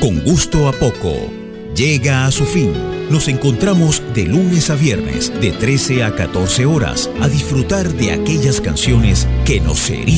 Con gusto a poco llega a su fin. Nos encontramos de lunes a viernes de 13 a 14 horas a disfrutar de aquellas canciones que nos erizan